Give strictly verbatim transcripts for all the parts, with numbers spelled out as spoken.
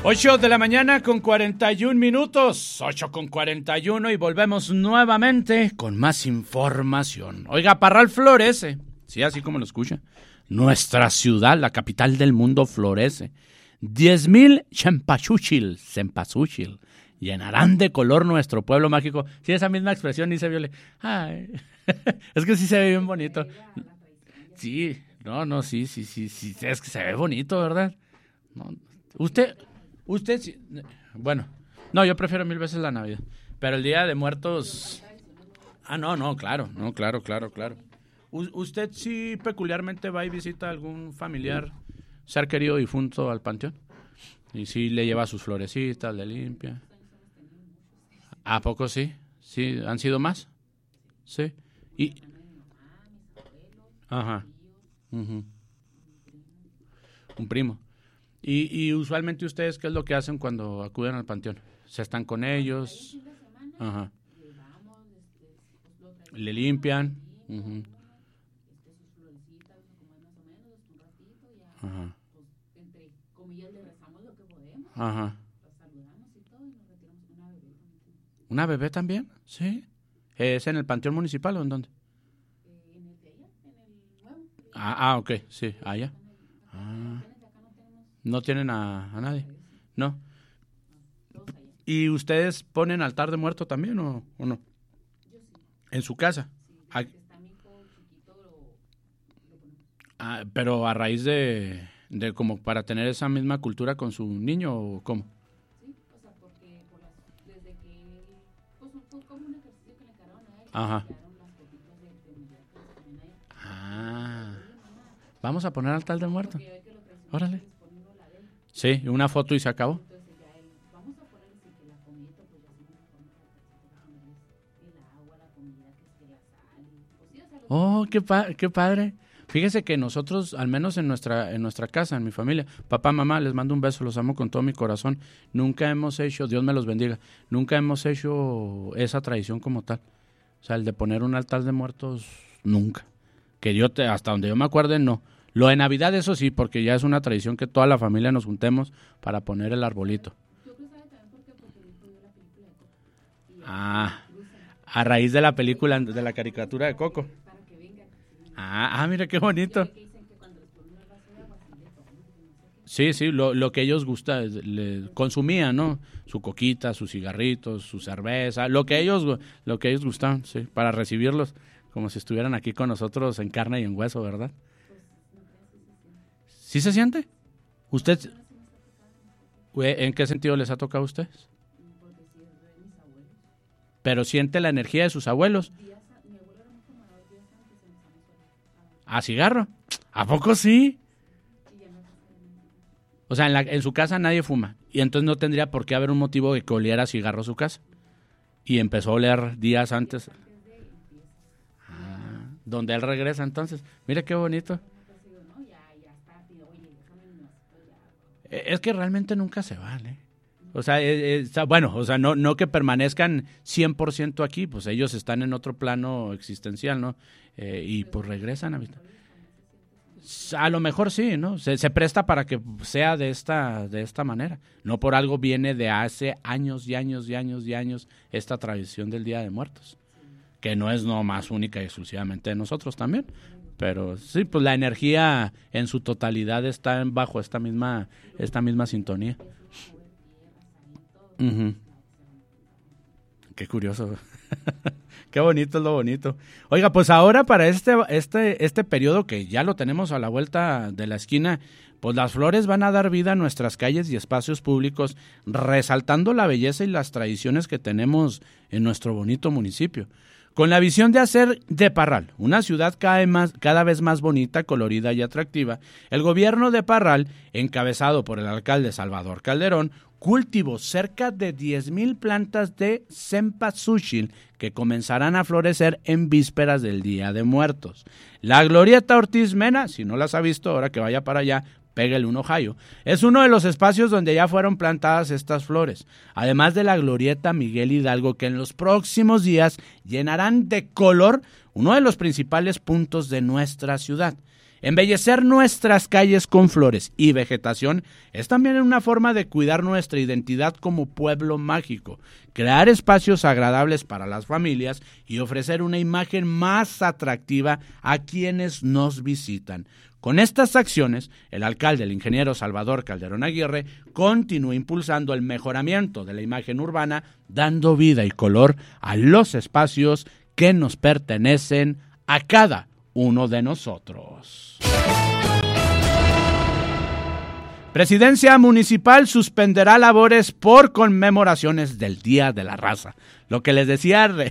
ocho de la mañana con cuarenta y un minutos, ocho con cuarenta y uno y volvemos nuevamente con más información. Oiga, Parral florece, sí, así como lo escucha. Nuestra ciudad, la capital del mundo, florece. Diez mil cempasúchil, cempasúchil, llenarán de color nuestro pueblo mágico. Sí, esa misma expresión dice Viole. Ay, es que sí se ve bien bonito. Sí, no, no, sí, sí, sí, sí, es que se ve bonito, ¿verdad? No, usted... Usted, sí, bueno, no, yo prefiero mil veces la Navidad, pero el Día de Muertos, ah, no, no, claro, no, claro, claro, claro. U- ¿Usted sí peculiarmente va y visita a algún familiar, ser querido difunto al panteón? Y sí le lleva sus florecitas, le limpia. ¿A poco sí? ¿Sí? ¿Han sido más? Sí. Y, ajá, ujú. Un primo. Y, y usualmente ustedes, ¿qué es lo que hacen cuando acuden al panteón? ¿Se están con ellos? Ajá. ¿Le limpian? Uh-huh. Ajá. Ajá. ¿Una bebé también? Sí. ¿Es en el panteón municipal o en dónde? Ah, ah, ok, sí, allá. Ah. ¿No tienen a, a nadie? No. ¿Y ustedes ponen altar de muerto también o, o no? ¿En su casa? Ah, ah, pero a raíz de, de como para tener esa misma cultura con su niño o cómo? Ajá. Ah. Vamos a poner altar de muerto. Órale. Sí, una foto y se acabó. Oh, qué, pa- qué padre. Fíjese que nosotros, al menos en nuestra en nuestra casa, en mi familia, papá, mamá, les mando un beso, los amo con todo mi corazón. Nunca hemos hecho, Dios me los bendiga, nunca hemos hecho esa tradición como tal. O sea, el de poner un altar de muertos, nunca. Que yo, te, hasta donde yo me acuerde, no. Lo de Navidad, eso sí, porque ya es una tradición que toda la familia nos juntemos para poner el arbolito. Ah, a raíz de la película, de la caricatura de Coco. Ah, ah, mira qué bonito. Sí, sí, lo, lo que ellos gusta, le consumían, ¿no? Su coquita, sus cigarritos, su cerveza, lo que ellos, lo que ellos gustaban, sí, para recibirlos como si estuvieran aquí con nosotros en carne y en hueso, ¿verdad? ¿Sí se siente? ¿Usted, en qué sentido les ha tocado a ustedes? Pero siente la energía de sus abuelos. ¿A cigarro? ¿A poco sí? O sea, en, la, en su casa nadie fuma. Y entonces no tendría por qué haber un motivo de que oliera a cigarro su casa. Y empezó a oler días antes. Ah, donde él regresa entonces. Mira qué bonito. Es que realmente nunca se van, ¿eh? O sea, es, es, bueno, o sea, no, no que permanezcan cien por ciento aquí, pues ellos están en otro plano existencial, ¿no? Eh, y pues regresan a habitar. A lo mejor sí, ¿no? Se, se presta para que sea de esta, de esta manera. No por algo viene de hace años y años y años y años esta tradición del Día de Muertos, que no es nomás única y exclusivamente de nosotros también. Pero sí, pues la energía en su totalidad está bajo esta misma, esta misma sintonía. Uh-huh. Qué curioso. Qué bonito es lo bonito. Oiga, pues ahora para este, este, este periodo que ya lo tenemos a la vuelta de la esquina, pues las flores van a dar vida a nuestras calles y espacios públicos, resaltando la belleza y las tradiciones que tenemos en nuestro bonito municipio. Con la visión de hacer de Parral una ciudad cada, más, cada vez más bonita, colorida y atractiva, el gobierno de Parral, encabezado por el alcalde Salvador Calderón, cultivó cerca de diez mil plantas de cempasúchil que comenzarán a florecer en vísperas del Día de Muertos. La Glorieta Ortiz Mena, si no las ha visto, ahora que vaya para allá, pégale un ojayo. Es uno de los espacios donde ya fueron plantadas estas flores, además de la Glorieta Miguel Hidalgo, que en los próximos días llenarán de color uno de los principales puntos de nuestra ciudad. Embellecer nuestras calles con flores y vegetación es también una forma de cuidar nuestra identidad como pueblo mágico, crear espacios agradables para las familias y ofrecer una imagen más atractiva a quienes nos visitan. Con estas acciones, el alcalde, el ingeniero Salvador Calderón Aguirre, continúa impulsando el mejoramiento de la imagen urbana, dando vida y color a los espacios que nos pertenecen a cada uno de nosotros. Presidencia Municipal suspenderá labores por conmemoraciones del Día de la Raza. Lo que les decía... Re...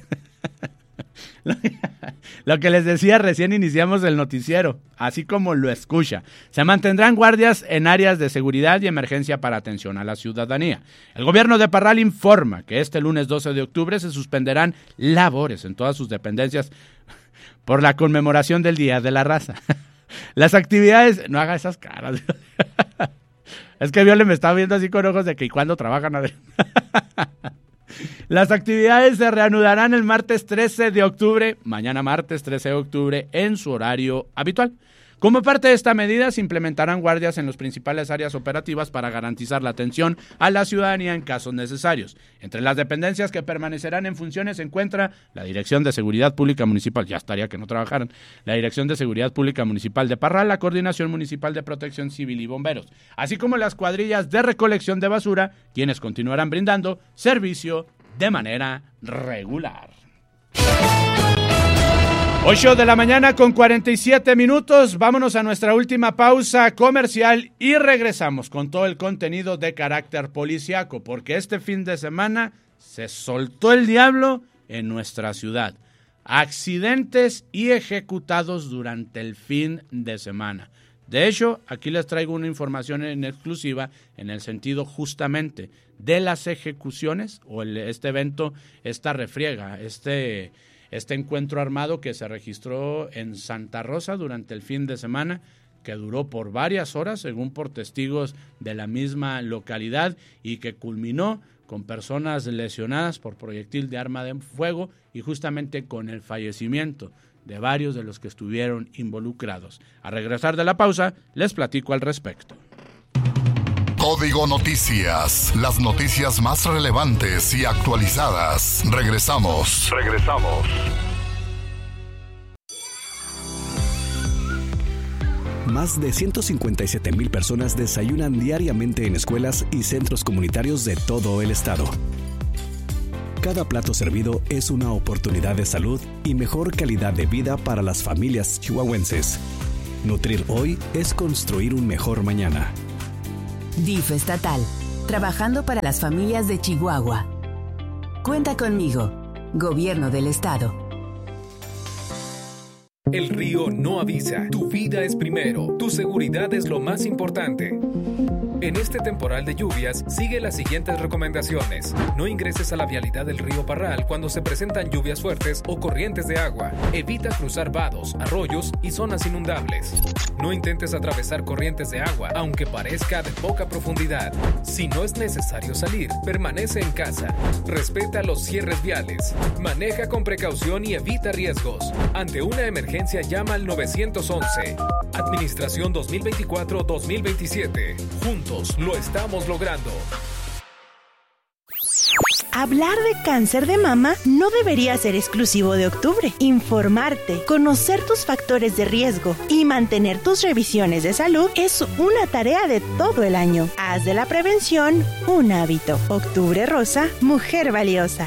Lo que les decía, recién iniciamos el noticiero, así como lo escucha. Se mantendrán guardias en áreas de seguridad y emergencia para atención a la ciudadanía. El gobierno de Parral informa que este lunes doce de octubre se suspenderán labores en todas sus dependencias por la conmemoración del Día de la Raza. Las actividades... No haga esas caras. Es que Viole me estaba viendo así con ojos de que ¿y cuándo trabajan? A ver. Las actividades se reanudarán el martes trece de octubre, mañana martes trece de octubre, en su horario habitual. Como parte de esta medida, se implementarán guardias en las principales áreas operativas para garantizar la atención a la ciudadanía en casos necesarios. Entre las dependencias que permanecerán en funciones se encuentra la Dirección de Seguridad Pública Municipal, ya estaría que no trabajaran, la Dirección de Seguridad Pública Municipal de Parral, la Coordinación Municipal de Protección Civil y Bomberos, así como las cuadrillas de recolección de basura, quienes continuarán brindando servicio de manera regular. ocho de la mañana con cuarenta y siete minutos, vámonos a nuestra última pausa comercial y regresamos con todo el contenido de carácter policiaco, porque este fin de semana se soltó el diablo en nuestra ciudad. Accidentes y ejecutados durante el fin de semana. De hecho, aquí les traigo una información en exclusiva en el sentido justamente de las ejecuciones o el, este evento, esta refriega, este... Este encuentro armado que se registró en Santa Rosa durante el fin de semana, que duró por varias horas, según por testigos de la misma localidad, y que culminó con personas lesionadas por proyectil de arma de fuego y justamente con el fallecimiento de varios de los que estuvieron involucrados. A regresar de la pausa, les platico al respecto. Código Noticias, las noticias más relevantes y actualizadas. Regresamos. Regresamos. Más de ciento cincuenta y siete mil personas desayunan diariamente en escuelas y centros comunitarios de todo el estado. Cada plato servido es una oportunidad de salud y mejor calidad de vida para las familias chihuahuenses. Nutrir hoy es construir un mejor mañana. D I F estatal, trabajando para las familias de Chihuahua. Cuenta conmigo, Gobierno del Estado. El río no avisa. Tu vida es primero. Tu seguridad es lo más importante. En este temporal de lluvias, sigue las siguientes recomendaciones. No ingreses a la vialidad del río Parral cuando se presentan lluvias fuertes o corrientes de agua. Evita cruzar vados, arroyos y zonas inundables. No intentes atravesar corrientes de agua, aunque parezca de poca profundidad. Si no es necesario salir, permanece en casa. Respeta los cierres viales. Maneja con precaución y evita riesgos. Ante una emergencia, llama al nueve once. Administración dos mil veinticuatro dos mil veintisiete. Juntos lo estamos logrando. Hablar de cáncer de mama no debería ser exclusivo de octubre. Informarte, conocer tus factores de riesgo y mantener tus revisiones de salud es una tarea de todo el año. Haz de la prevención un hábito. Octubre Rosa, mujer valiosa.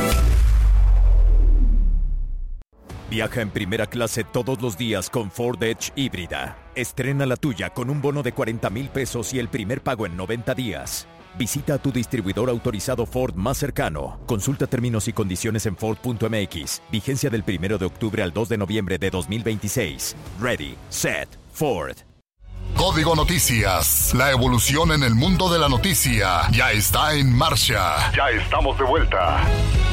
Viaja en primera clase todos los días con Ford Edge híbrida. Estrena la tuya con un bono de cuarenta mil pesos y el primer pago en noventa días. Visita a tu distribuidor autorizado Ford más cercano. Consulta términos y condiciones en Ford punto M X. Vigencia del primero de octubre al dos de noviembre de dos mil veintiséis. Ready, set, Ford. Código Noticias, la evolución en el mundo de la noticia ya está en marcha. Ya estamos de vuelta.